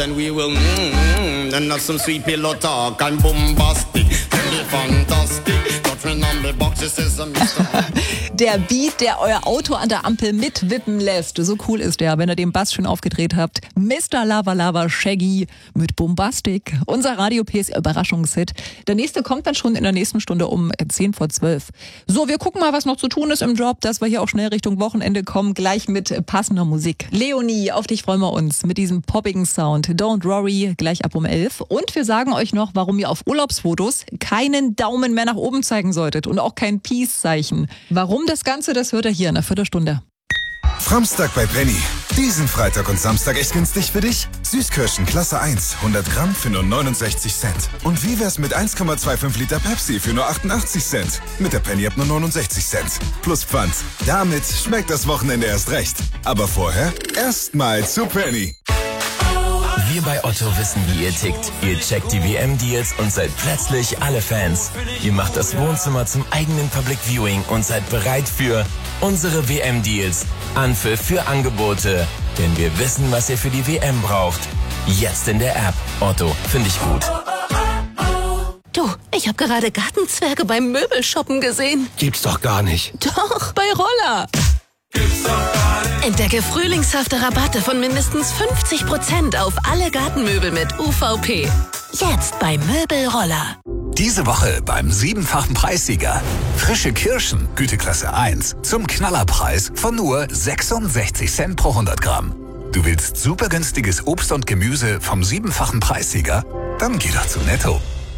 and we will and not some sweet pillow talk and bombastic. Tell me fantastic. Der Beat, der euer Auto an der Ampel mitwippen lässt. So cool ist der, wenn ihr den Bass schon aufgedreht habt. Mr. Lava Lava Shaggy mit Bombastic. Unser Radio PS Überraschungshit. Der nächste kommt dann schon in der nächsten Stunde um 10:10. So, wir gucken mal, was noch zu tun ist im Job, dass wir hier auch schnell Richtung Wochenende kommen. Gleich mit passender Musik. Leonie, auf dich freuen wir uns mit diesem poppigen Sound. Don't Worry, gleich ab um 11. Und wir sagen euch noch, warum ihr auf Urlaubsfotos keinen Daumen mehr nach oben zeigen solltet und auch kein Peace-Zeichen. Warum das Ganze, das hört ihr hier in einer Viertelstunde. Framstag bei Penny. Diesen Freitag und Samstag echt günstig für dich? Süßkirschen Klasse 1, 100 Gramm für nur 69 Cent. Und wie wär's mit 1,25 Liter Pepsi für nur 88 Cent? Mit der Penny ab nur 69 Cent. Plus Pfand. Damit schmeckt das Wochenende erst recht. Aber vorher erstmal zu Penny. Wir bei Otto wissen, wie ihr tickt. Ihr checkt die WM-Deals und seid plötzlich alle Fans. Ihr macht das Wohnzimmer zum eigenen Public Viewing und seid bereit für unsere WM-Deals. Anpfiff für Angebote. Denn wir wissen, was ihr für die WM braucht. Jetzt in der App. Otto, finde ich gut. Du, ich habe gerade Gartenzwerge beim Möbelshoppen gesehen. Gibt's doch gar nicht. Doch, bei Roller. Entdecke frühlingshafte Rabatte von mindestens 50% auf alle Gartenmöbel mit UVP. Jetzt bei Möbelroller. Diese Woche beim 7-fachen Preissieger. Frische Kirschen, Güteklasse 1, zum Knallerpreis von nur 66 Cent pro 100 Gramm. Du willst super günstiges Obst und Gemüse vom 7-fachen Preissieger? Dann geh doch zu Netto.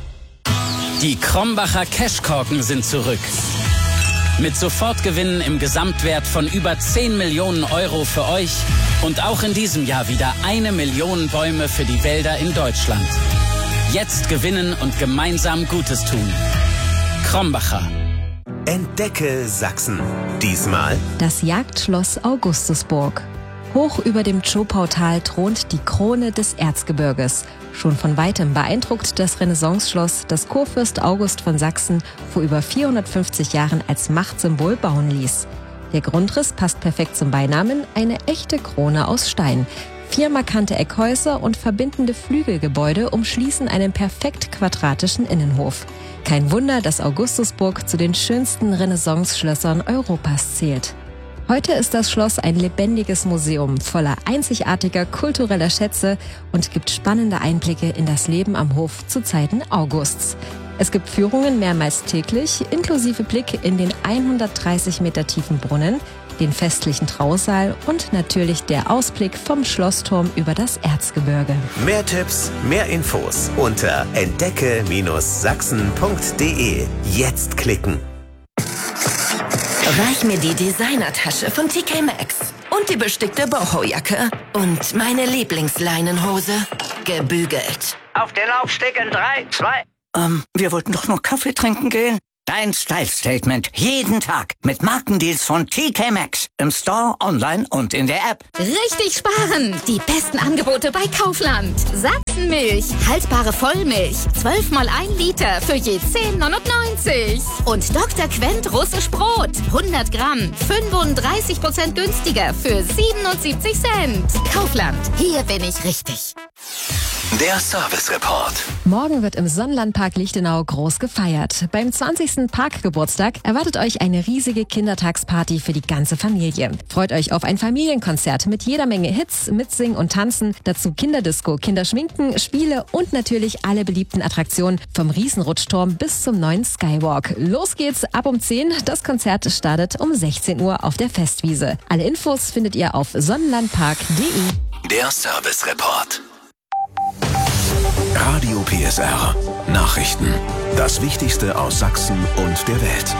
Die Krombacher Cashkorken sind zurück. Mit Sofortgewinnen im Gesamtwert von über 10 Millionen Euro für euch und auch in diesem Jahr wieder 1 Million Bäume für die Wälder in Deutschland. Jetzt gewinnen und gemeinsam Gutes tun. Krombacher. Entdecke Sachsen. Diesmal das Jagdschloss Augustusburg. Hoch über dem Zschopautal thront die Krone des Erzgebirges. Schon von weitem beeindruckt das Renaissanceschloss, das Kurfürst August von Sachsen vor über 450 Jahren als Machtsymbol bauen ließ. Der Grundriss passt perfekt zum Beinamen, eine echte Krone aus Stein. 4 markante Eckhäuser und verbindende Flügelgebäude umschließen einen perfekt quadratischen Innenhof. Kein Wunder, dass Augustusburg zu den schönsten Renaissance-Schlössern Europas zählt. Heute ist das Schloss ein lebendiges Museum voller einzigartiger kultureller Schätze und gibt spannende Einblicke in das Leben am Hof zu Zeiten Augusts. Es gibt Führungen mehrmals täglich, inklusive Blick in den 130 Meter tiefen Brunnen, den festlichen Trausaal und natürlich der Ausblick vom Schlossturm über das Erzgebirge. Mehr Tipps, mehr Infos unter entdecke-sachsen.de. Jetzt klicken. Reich mir die Designertasche von TK Maxx und die bestickte Boho-Jacke und meine Lieblingsleinenhose gebügelt. Auf den Laufsteg in 3, 2... wir wollten doch nur Kaffee trinken gehen. Dein Style-Statement jeden Tag mit Markendeals von TK Maxx. Im Store, online und in der App. Richtig sparen! Die besten Angebote bei Kaufland. Sachsenmilch, haltbare Vollmilch. 12 mal 1 Liter für je 10,99. Und Dr. Quent russisch Brot. 100 Gramm, 35% günstiger für 77 Cent. Kaufland, hier bin ich richtig. Der Service Report. Morgen wird im Sonnenlandpark Lichtenau groß gefeiert. Beim 20. Parkgeburtstag erwartet euch eine riesige Kindertagsparty für die ganze Familie. Freut euch auf ein Familienkonzert mit jeder Menge Hits, Mitsingen und Tanzen, dazu Kinderdisco, Kinderschminken, Spiele und natürlich alle beliebten Attraktionen vom Riesenrutschturm bis zum neuen Skywalk. Los geht's ab um 10. Das Konzert startet um 16 Uhr auf der Festwiese. Alle Infos findet ihr auf sonnenlandpark.de. Der Service Report. Radio PSR. Nachrichten. Das Wichtigste aus Sachsen und der Welt.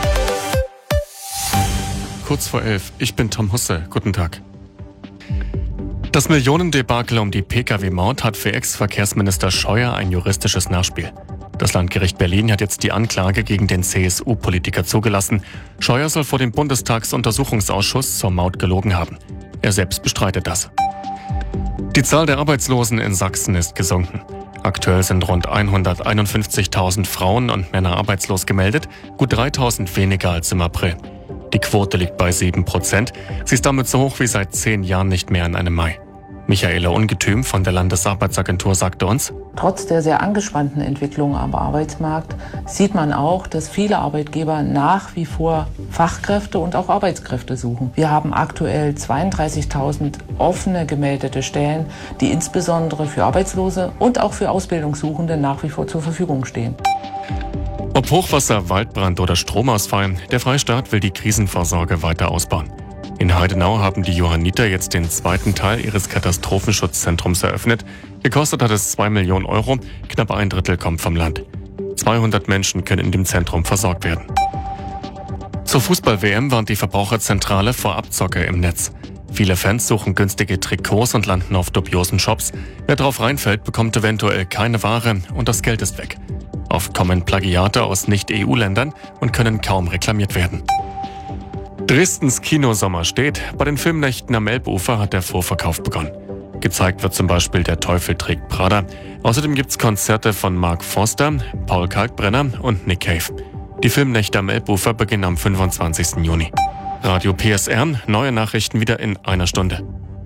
Kurz vor 11. Ich bin Tom Husse. Guten Tag. Das Millionendebakel um die Pkw-Maut hat für Ex-Verkehrsminister Scheuer ein juristisches Nachspiel. Das Landgericht Berlin hat jetzt die Anklage gegen den CSU-Politiker zugelassen. Scheuer soll vor dem Bundestagsuntersuchungsausschuss zur Maut gelogen haben. Er selbst bestreitet das. Die Zahl der Arbeitslosen in Sachsen ist gesunken. Aktuell sind rund 151.000 Frauen und Männer arbeitslos gemeldet, gut 3.000 weniger als im April. Die Quote liegt bei 7%. Sie ist damit so hoch wie seit 10 Jahren nicht mehr in einem Mai. Michaela Ungetüm von der Landesarbeitsagentur sagte uns: Trotz der sehr angespannten Entwicklung am Arbeitsmarkt sieht man auch, dass viele Arbeitgeber nach wie vor Fachkräfte und auch Arbeitskräfte suchen. Wir haben aktuell 32.000 offene gemeldete Stellen, die insbesondere für Arbeitslose und auch für Ausbildungssuchende nach wie vor zur Verfügung stehen. Ob Hochwasser, Waldbrand oder Stromausfall, der Freistaat will die Krisenvorsorge weiter ausbauen. In Heidenau haben die Johanniter jetzt den zweiten Teil ihres Katastrophenschutzzentrums eröffnet. Gekostet hat es 2 Millionen Euro, knapp ein Drittel kommt vom Land. 200 Menschen können in dem Zentrum versorgt werden. Zur Fußball-WM warnt die Verbraucherzentrale vor Abzocke im Netz. Viele Fans suchen günstige Trikots und landen auf dubiosen Shops. Wer drauf reinfällt, bekommt eventuell keine Ware und das Geld ist weg. Oft kommen Plagiate aus Nicht-EU-Ländern und können kaum reklamiert werden. Dresdens Kinosommer steht. Bei den Filmnächten am Elbufer hat der Vorverkauf begonnen. Gezeigt wird zum Beispiel Der Teufel trägt Prada. Außerdem gibt's Konzerte von Mark Forster, Paul Kalkbrenner und Nick Cave. Die Filmnächte am Elbufer beginnen am 25. Juni. Radio PSR, neue Nachrichten wieder in einer Stunde.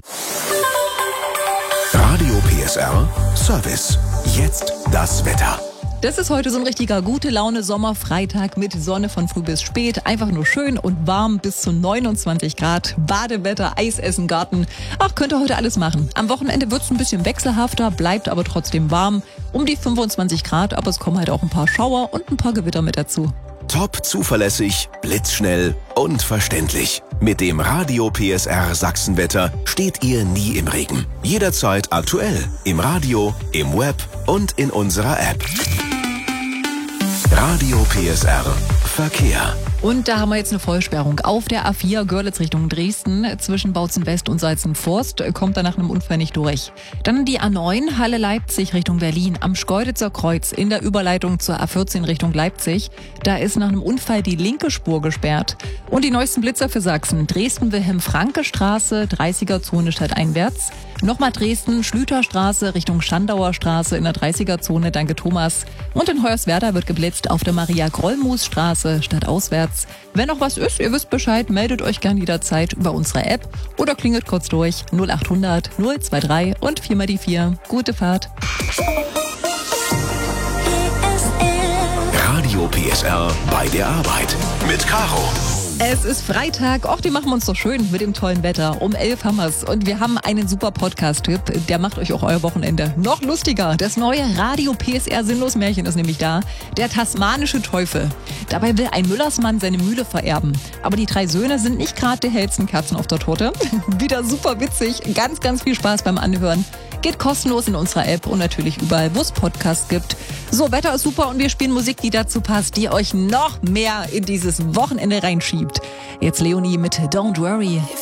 Radio PSR Service. Jetzt das Wetter. Das ist heute so ein richtiger Gute-Laune-Sommerfreitag mit Sonne von früh bis spät. Einfach nur schön und warm bis zu 29 Grad. Badewetter, Eis essen, Garten. Ach, könnt ihr heute alles machen. Am Wochenende wird's ein bisschen wechselhafter, bleibt aber trotzdem warm. Um die 25 Grad, aber es kommen halt auch ein paar Schauer und ein paar Gewitter mit dazu. Top zuverlässig, blitzschnell und verständlich. Mit dem Radio PSR Sachsenwetter steht ihr nie im Regen. Jederzeit aktuell. Im Radio, im Web und in unserer App. Radio PSR Verkehr. Und da haben wir jetzt eine Vollsperrung auf der A4 Görlitz Richtung Dresden. Zwischen Bautzen West und Salzenforst kommt da nach einem Unfall nicht durch. Dann die A9 Halle Leipzig Richtung Berlin am Schkeuditzer Kreuz in der Überleitung zur A14 Richtung Leipzig. Da ist nach einem Unfall die linke Spur gesperrt. Und die neuesten Blitzer für Sachsen. Dresden-Wilhelm-Franke-Straße, 30er-Zone stadteinwärts. Nochmal Dresden, Schlüterstraße Richtung Schandauer Straße in der 30er-Zone, danke Thomas. Und in Hoyerswerda wird geblitzt auf der Maria-Grollmus-Straße stadtauswärts. Wenn noch was ist, ihr wisst Bescheid, meldet euch gern jederzeit über unsere App oder klingelt kurz durch 0800 023 und 4 mal die 4. Gute Fahrt. Radio PSR bei der Arbeit mit Caro. Es ist Freitag, och, die machen wir uns doch schön mit dem tollen Wetter. Um 11 haben wir's und wir haben einen super Podcast-Tipp, der macht euch auch euer Wochenende noch lustiger. Das neue Radio PSR Sinnlos-Märchen ist nämlich da, der tasmanische Teufel. Dabei will ein Müllersmann seine Mühle vererben. Aber die 3 Söhne sind nicht gerade die hellsten Kerzen auf der Torte. Wieder super witzig, ganz, ganz viel Spaß beim Anhören. Geht kostenlos in unserer App und natürlich überall, wo es Podcasts gibt. So, Wetter ist super und wir spielen Musik, die dazu passt, die euch noch mehr in dieses Wochenende reinschiebt. Jetzt Leonie mit Don't Worry.